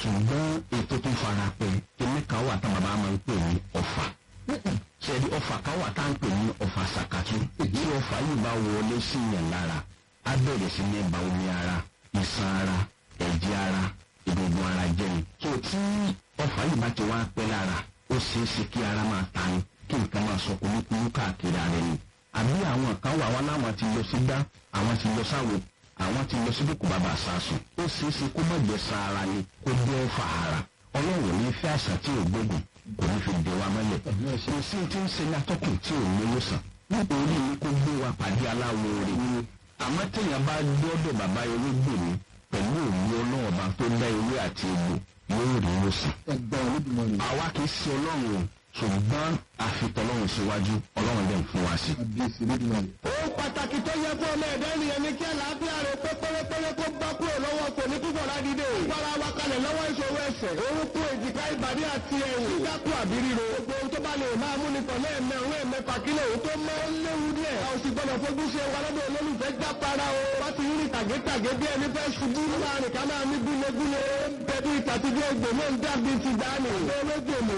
ṣùgbọ́n ètò tó fara pẹ́ kíní kan wà tá bàbá máa ń pè ní ọ̀fà ṣẹ́ni ọ̀fà kan wà tá ń pè ní ọ̀fà sàkàtú tí ọ̀fà yìí bá wọlé sí yẹn lára á bẹ̀rẹ̀ sí ní ba omi ara iṣan ara ẹ̀jẹ̀ ara egungun ara jẹ́ ni tó tí ọ̀fà yìí bá ti wá pẹ́ lára ó ṣeé ṣe kí ara máa ta ni kí nǹkan máa sọ kúlúkúlú káàkiri ara ẹni àbí àwọn kan wà wọn láwọn ti lọ sí dá àwọn ti lọ sáwò àwọn ti lọ sí dúkù bàbá àsásùn ó ṣeé ṣe kó má jẹ sa ara ni kó jẹ́ ọ̀fà ara ọlọ́run ní fẹ́ àṣà tí ò gbógun kò ní fi dè wa mọ́lẹ̀ kò sí ti ń ṣe ní atọ́kùn tí ò ní wòsàn nítorí ní kó gbé wa pàdé aláwo rẹ̀ nínú àmọ́ téèyàn bá gbọ́dọ̀ bàbá ewégbè mi pẹ̀lú òun ọlọ́ọ̀ba tó dá ewé àti egbò yóò rí wòsàn. àwa kì í ṣe ọlọ́run o ṣùgbọ́n àfitọ́lọ́run síwájú ọlọ́run dẹ̀ ń fún wa sí. ohun pàtàkì tó yẹ fún ọmọ ẹ̀dá ènìyàn ni kí àlàáfíà rẹ̀ pé pérépéré kó bá kúrò lọ́wọ́ kò ní púpọ̀ ládìde. ìgbára wa kalẹ̀ lọ́wọ́ ìṣòro ẹsẹ̀ orúnkún èjìká ìbàdí àti ẹ̀yìn dákú àbí ríro. gbogbo ohun tó bá lè máa mú nìkan lẹ́ẹ̀mẹ́rin ẹ̀mẹ́fà kílẹ̀ òun tó mọ́ léwu díẹ̀. a ò sì gbọdọ̀ fojú ṣe wa lọ́dọ̀ olólùfẹ́ jápara o. wọ́n ti rí tàgétàgé bí ẹni fẹ́ ṣubú. láàrin ká máa ní gúlegúle. bẹ́ẹ̀ni ìtàtijọ́ ìgbò náà ń dàbí ti dání. olóògbèmọ̀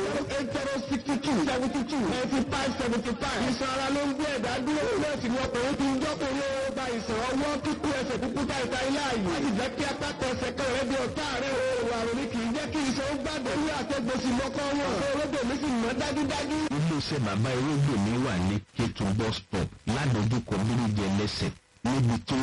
8062 ìṣàn ara ló ń gbé ẹ̀dá dúró. bẹ́ẹ̀ sì ni ọkùnrin ti ń jọ́kùnrin ó ba ìṣàn ọwọ́ kíkú ẹsẹ̀ kúkú ta ìta ilé ààyè. wọ́n sì jẹ́ kí apákan ẹsẹ̀ kan rẹ̀ bí ọ̀tá rẹ̀ o. àrùn ni kì í jẹ́ kí ìṣàn ó gbàgbọ́. ní àtẹ̀gbèsì lọ́kọ́ wọn. olóògbèmí sì mọ́ dájúdájú. iléeṣẹ́ bàbá ewégbè mi wà ní Kétu bus stop ládojúkọ bíríjì ẹlẹ́sẹ̀ níbi tó